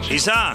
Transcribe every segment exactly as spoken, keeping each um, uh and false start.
Isa.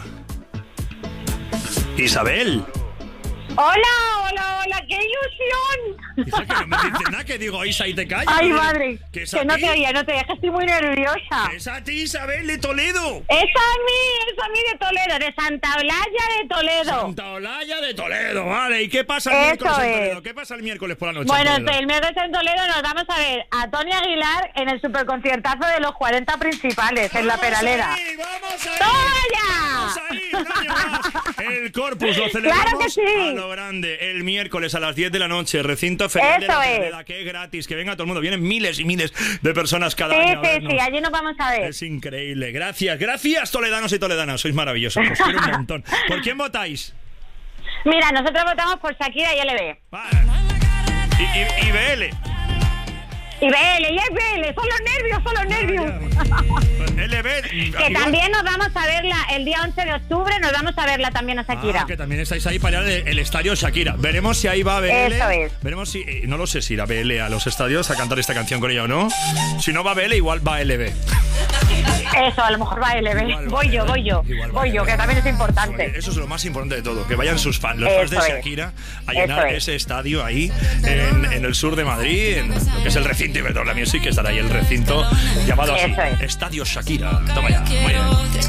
Isabel. Hola, hola, hola, qué ilusión. Hija, que no me dices nada, que digo Isa y te callas. Ay, madre, que, es que no te oía, no te oía, que estoy muy nerviosa. Es a ti, Isabel, de Toledo. Es a mí, es a mí de Toledo, de Santa Olalla de Toledo. Santa Olalla de Toledo, vale. ¿Y qué pasa el Eso miércoles en es. Toledo? ¿Qué pasa el miércoles por la noche? Bueno, en Toledo? el miércoles en Toledo nos vamos a ver a Tony Aguilar en el superconciertazo de los cuarenta principales, en la Peralera. Ahí, ¡vamos ahí! ¡Toma ya! ¡Vamos ahí! ¡Un año más! El Corpus lo celebramos ¡Claro que sí! a lo grande. El miércoles a las diez de la noche, recinto ferial de Eso la es. Peralera, que es gratis, que venga todo el mundo. Vienen miles y miles de personas cada Sí, año. a sí, vernos. sí, allí nos vamos a ver. Es increíble. Gracias, gracias, toledanos y toledanas. Sois maravillosos. Os quiero un montón. ¿Por quién votáis? Mira, nosotros votamos por Shakira y L B. Vale. Y, y, y B L. Y B L, y es B L, son los nervios, son los nervios. L B. Que también nos vamos a verla el día once de octubre, nos vamos a verla también a Shakira. Ah, que también estáis ahí para ir al el estadio Shakira. Veremos si ahí va B L. Eso es. Veremos si. eh, No lo sé si irá B L a los estadios a cantar esta canción con ella o no. Si no va B L, igual va L B. Eso, a lo mejor va L B. Igual va Voy yo, L B. voy yo. Igual va Voy yo, L B. que también es importante. Eso es lo más importante de todo, que vayan sus fans, los Eso fans de es. Shakira, a llenar Eso es. ese estadio ahí en, en el sur de Madrid, en lo que es el recinto Iberdrola Music, que estará ahí el recinto llamado así, Eso es. Estadio Shakira. Toma ya, muy bien.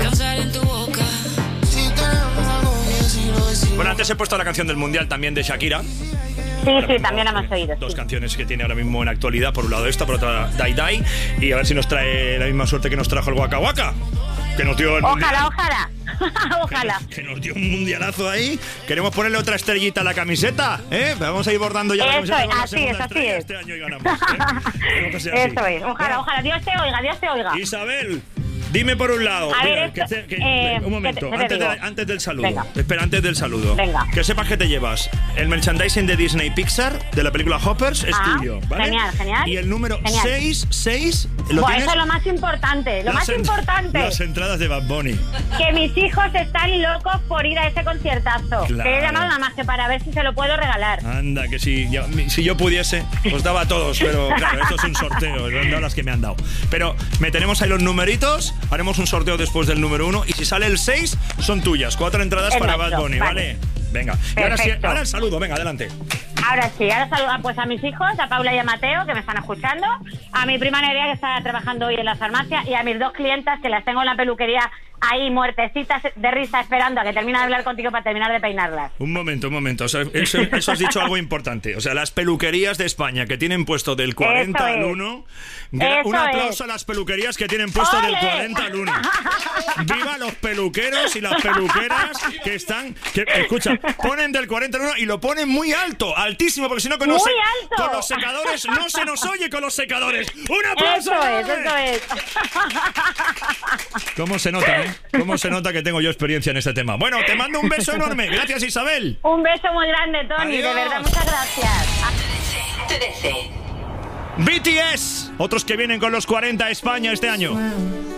Bueno, antes he puesto la canción del Mundial también de Shakira. Sí, sí, también la hemos oído. Dos Sí. canciones que tiene ahora mismo en actualidad, por un lado esta, por otra Dai Dai, y a ver si nos trae la misma suerte que nos trajo el Waka Waka, que nos dio el Ojalá, mundial. ojalá. Ojalá. Que nos dio un mundialazo ahí. Queremos ponerle otra estrellita a la camiseta, ¿eh? Vamos a ir bordando ya la Eso camiseta es, con la así segunda es, así estrella es. este año y ganamos, ¿eh? Tenemos que ser así. Eso es. Ojalá, Bueno, ojalá. Dios te oiga, Dios te oiga. Isabel, dime por un lado. A mira, ver, que esto, te- que- eh, un momento, ¿qué te- qué te antes, de- digo? antes del saludo. Venga. Espera, antes del saludo. Venga. Que sepas que te llevas el merchandising de Disney Pixar, de la película Hoppers, es Ah, tuyo, ¿vale? genial, genial. Y el número Genial. seis seis lo Buah, tienes. eso es lo más importante, lo Las más en- importante. Las entradas de Bad Bunny. Que mis hijos están locos por ir a ese conciertazo. Claro. Que he llamado nada más que para ver si se lo puedo regalar. Anda, que si yo, si yo pudiese, os daba a todos, pero claro, esto es un sorteo, me han dado las que me han dado. Pero meteremos ahí los numeritos, haremos un sorteo después del número uno, y si sale el seis, son tuyas, cuatro entradas Es para nuestro, Bad Bunny, ¿vale? vale. Venga, y ahora sí, Perfecto. ahora el saludo, venga, adelante. Ahora sí, ahora saludo pues a mis hijos, a Paula y a Mateo, que me están escuchando, a mi prima Nerea, que está trabajando hoy en la farmacia, y a mis dos clientas, que las tengo en la peluquería ahí muertecitas de risa esperando a que termine de hablar contigo para terminar de peinarlas. Un momento, un momento, o sea, eso, eso has dicho algo importante. O sea, las peluquerías de España que tienen puesto del cuarenta Eso al es. uno, gra- Eso un aplauso es. a las peluquerías que tienen puesto del ¡Ole! cuarenta al uno. Viva los peluqueros y las peluqueras que están, que, escucha, ponen del cuarenta al uno y lo ponen muy alto, altísimo, porque si no con, los, ¡Muy se- alto! con los secadores no se nos oye con los secadores. ¡Un aplauso! Eso es, enorme! eso es. ¿Cómo se nota, eh? ¿Cómo se nota que tengo yo experiencia en este tema? Bueno, te mando un beso enorme. Gracias, Isabel. Un beso muy grande, Tony, Adiós. de verdad, muchas gracias. trece. B T S, otros que vienen con los cuarenta a España este año.